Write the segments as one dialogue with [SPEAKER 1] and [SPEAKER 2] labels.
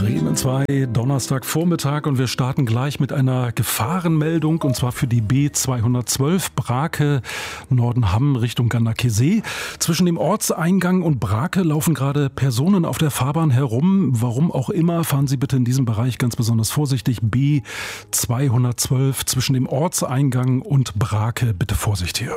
[SPEAKER 1] Bremen 2, Donnerstagvormittag, und wir starten gleich mit einer Gefahrenmeldung, und zwar für die B212 Brake Nordenham Richtung Gandakesee. Zwischen dem Ortseingang und Brake laufen gerade Personen auf der Fahrbahn herum. Warum auch immer, fahren Sie bitte in diesem Bereich ganz besonders vorsichtig. B212 zwischen dem Ortseingang und Brake, bitte Vorsicht hier.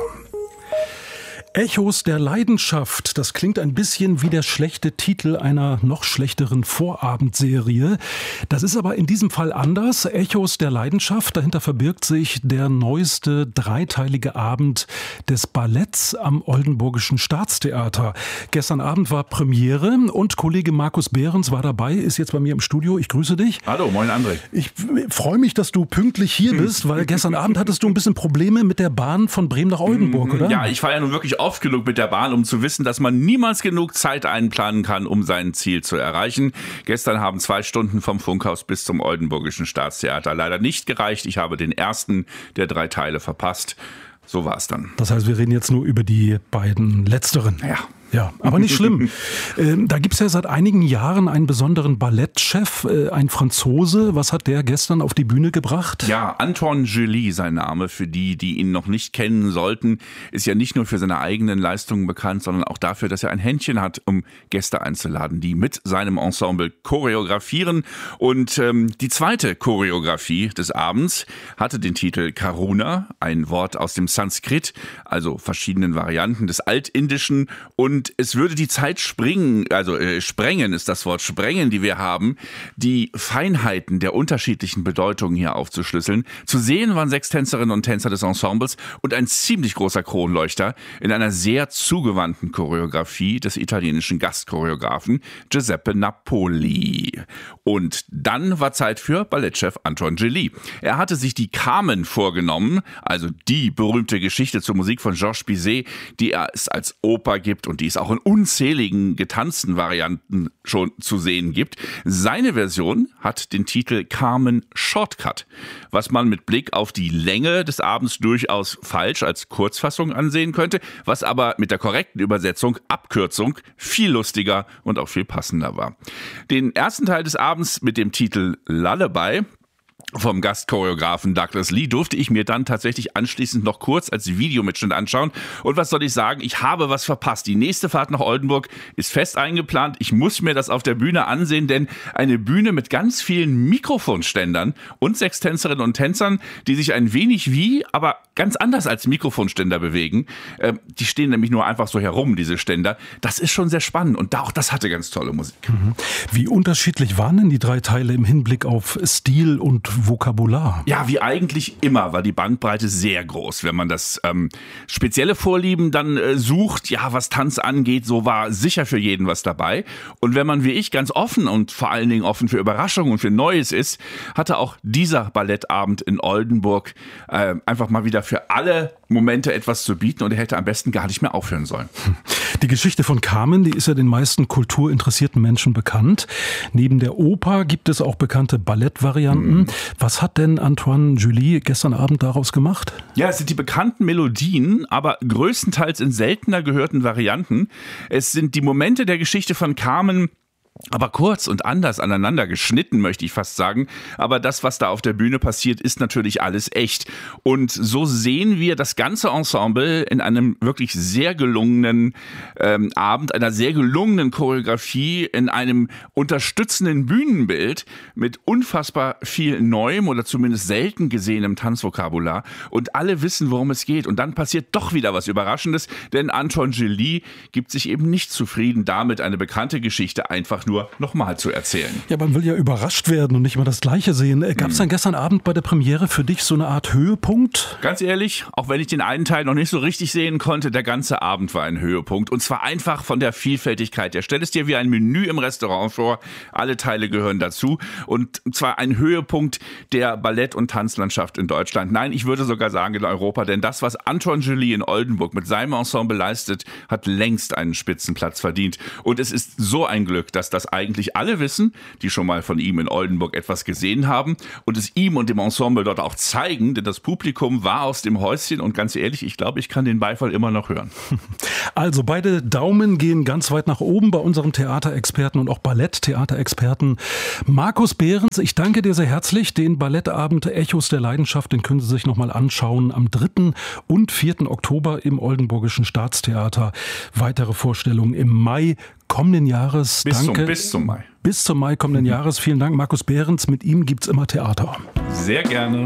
[SPEAKER 1] Echos der Leidenschaft, das klingt ein bisschen wie der schlechte Titel einer noch schlechteren Vorabendserie. Das ist aber in diesem Fall anders. Echos der Leidenschaft, dahinter verbirgt sich der neueste dreiteilige Abend des Balletts am Oldenburgischen Staatstheater. Gestern Abend war Premiere und Kollege Markus Behrens war dabei, ist jetzt bei mir im Studio. Ich grüße dich.
[SPEAKER 2] Hallo, moin André.
[SPEAKER 1] Ich freue mich, dass du pünktlich hier bist, weil gestern Abend hattest du ein bisschen Probleme mit der Bahn von Bremen nach Oldenburg, oder?
[SPEAKER 2] Ja, ich fahre ja nun wirklich oft genug mit der Bahn, um zu wissen, dass man niemals genug Zeit einplanen kann, um sein Ziel zu erreichen. Gestern haben 2 Stunden vom Funkhaus bis zum Oldenburgischen Staatstheater leider nicht gereicht. Ich habe den ersten der 3 Teile verpasst. So war es dann.
[SPEAKER 1] Das heißt, wir reden jetzt nur über die beiden letzteren. Ja, aber nicht schlimm. Da gibt's ja seit einigen Jahren einen besonderen Ballettchef, ein Franzose. Was hat der gestern auf die Bühne gebracht?
[SPEAKER 2] Ja, Antoine Julie, sein Name. Für die, die ihn noch nicht kennen sollten, ist ja nicht nur für seine eigenen Leistungen bekannt, sondern auch dafür, dass er ein Händchen hat, um Gäste einzuladen, die mit seinem Ensemble choreografieren. Und die zweite Choreografie des Abends hatte den Titel Karuna, ein Wort aus dem Sanskrit, also verschiedenen Varianten des Altindischen. Und es würde die Zeit sprengen, ist das Wort sprengen, die wir haben, die Feinheiten der unterschiedlichen Bedeutungen hier aufzuschlüsseln. Zu sehen waren 6 Tänzerinnen und Tänzer des Ensembles und ein ziemlich großer Kronleuchter in einer sehr zugewandten Choreografie des italienischen Gastchoreografen Giuseppe Napoli. Und dann war Zeit für Ballettchef Antoine Julie. Er hatte sich die Carmen vorgenommen, also die berühmte Geschichte zur Musik von Georges Bizet, die es als Oper gibt und die es auch in unzähligen getanzten Varianten schon zu sehen gibt. Seine Version hat den Titel Carmen Shortcut, was man mit Blick auf die Länge des Abends durchaus falsch als Kurzfassung ansehen könnte, was aber mit der korrekten Übersetzung Abkürzung viel lustiger und auch viel passender war. Den ersten Teil des Abends mit dem Titel Lullaby vom Gastchoreografen Douglas Lee durfte ich mir dann tatsächlich anschließend noch kurz als Videomitschnitt anschauen. Und was soll ich sagen? Ich habe was verpasst. Die nächste Fahrt nach Oldenburg ist fest eingeplant. Ich muss mir das auf der Bühne ansehen, denn eine Bühne mit ganz vielen Mikrofonständern und 6 Tänzerinnen und Tänzern, die sich ein wenig aber ganz anders als Mikrofonständer bewegen. Die stehen nämlich nur einfach so herum, diese Ständer. Das ist schon sehr spannend und auch das hatte ganz tolle Musik.
[SPEAKER 1] Wie unterschiedlich waren denn die 3 Teile im Hinblick auf Stil und Vokabular?
[SPEAKER 2] Ja, wie eigentlich immer war die Bandbreite sehr groß. Wenn man das spezielle Vorlieben dann sucht, ja, was Tanz angeht, so war sicher für jeden was dabei. Und wenn man wie ich ganz offen und vor allen Dingen offen für Überraschungen und für Neues ist, hatte auch dieser Ballettabend in Oldenburg einfach mal wieder für alle Momente etwas zu bieten und er hätte am besten gar nicht mehr aufhören sollen.
[SPEAKER 1] Die Geschichte von Carmen, die ist ja den meisten kulturinteressierten Menschen bekannt. Neben der Oper gibt es auch bekannte Ballettvarianten. Was hat denn Antoine Julie gestern Abend daraus gemacht?
[SPEAKER 2] Ja, es sind die bekannten Melodien, aber größtenteils in seltener gehörten Varianten. Es sind die Momente der Geschichte von Carmen, aber kurz und anders aneinander geschnitten, möchte ich fast sagen. Aber das, was da auf der Bühne passiert, ist natürlich alles echt. Und so sehen wir das ganze Ensemble in einem wirklich sehr gelungenen Abend, einer sehr gelungenen Choreografie, in einem unterstützenden Bühnenbild mit unfassbar viel neuem oder zumindest selten gesehenem Tanzvokabular. Und alle wissen, worum es geht. Und dann passiert doch wieder was Überraschendes, denn Antoine Julie gibt sich eben nicht zufrieden damit, eine bekannte Geschichte einfach nur nochmal zu erzählen.
[SPEAKER 1] Ja, man will ja überrascht werden und nicht immer das Gleiche sehen. Gab es dann gestern Abend bei der Premiere für dich so eine Art Höhepunkt?
[SPEAKER 2] Ganz ehrlich, auch wenn ich den einen Teil noch nicht so richtig sehen konnte, der ganze Abend war ein Höhepunkt. Und zwar einfach von der Vielfältigkeit. Er stellt es dir wie ein Menü im Restaurant vor. Alle Teile gehören dazu. Und zwar ein Höhepunkt der Ballett- und Tanzlandschaft in Deutschland. Nein, ich würde sogar sagen in Europa. Denn das, was Antoine Julie in Oldenburg mit seinem Ensemble leistet, hat längst einen Spitzenplatz verdient. Und es ist so ein Glück, dass das eigentlich alle wissen, die schon mal von ihm in Oldenburg etwas gesehen haben und es ihm und dem Ensemble dort auch zeigen, denn das Publikum war aus dem Häuschen und ganz ehrlich, ich glaube, ich kann den Beifall immer noch hören.
[SPEAKER 1] Also beide Daumen gehen ganz weit nach oben bei unserem Theaterexperten und auch Balletttheaterexperten Markus Behrens. Ich danke dir sehr herzlich. Den Ballettabend Echos der Leidenschaft, den können Sie sich nochmal anschauen am 3. und 4. Oktober im Oldenburgischen Staatstheater. Weitere Vorstellungen im Mai kommenden Jahres.
[SPEAKER 2] Bis zum Mai.
[SPEAKER 1] Bis zum Mai kommenden Jahres. Vielen Dank, Markus Behrens. Mit ihm gibt's immer Theater.
[SPEAKER 2] Sehr gerne.